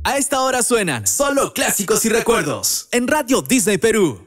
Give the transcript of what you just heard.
A esta hora suenan solo clásicos y recuerdos en Radio Disney Perú.